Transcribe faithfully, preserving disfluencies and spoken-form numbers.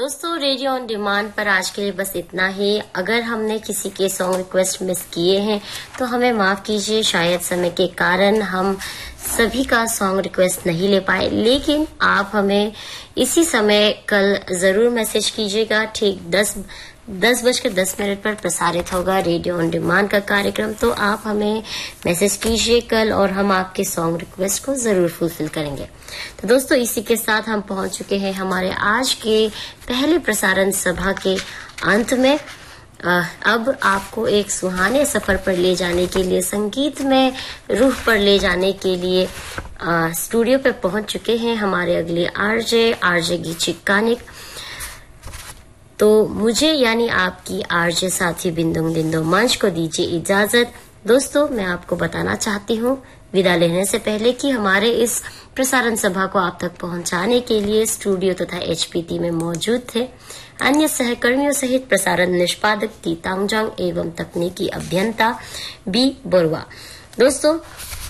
दोस्तों radio on demand पर आज के लिए बस इतना ही। अगर हमने किसी के सॉन्ग रिक्वेस्ट मिस किए हैं तो हमें माफ कीजिए, शायद समय के कारण हम सभी का सॉन्ग रिक्वेस्ट नहीं ले पाए, लेकिन आप हमें इसी समय कल जरूर मैसेज कीजिएगा। ठीक दस दस बजकर दस मिनट पर प्रसारित होगा रेडियो ऑन डिमांड का कार्यक्रम, तो आप हमें मैसेज कीजिए कल और हम आपके सॉन्ग रिक्वेस्ट को जरूर फुलफिल करेंगे। तो दोस्तों इसी के साथ हम पहुंच चुके हैं हमारे आज के पहले प्रसारण सभा के अंत में। अब आपको एक सुहाने सफर पर ले जाने के लिए, संगीत में रूह पर ले जाने के लिए आ, स्टूडियो पे पहुंच चुके हैं हमारे अगले आरजे आरजे गीचिक कानिक। तो मुझे यानी आपकी आरजे साथी बिंदु बिंदु मंच को दीजिए इजाजत। दोस्तों मैं आपको बताना चाहती हूँ विदा लेने से पहले कि हमारे इस प्रसारण सभा को आप तक पहुंचाने के लिए स्टूडियो तथा एचपीटी में मौजूद थे अन्य सहकर्मियों सहित प्रसारण निष्पादक ती तांगजांग एवं तकनीकी अभियंता बी बरुआ। दोस्तों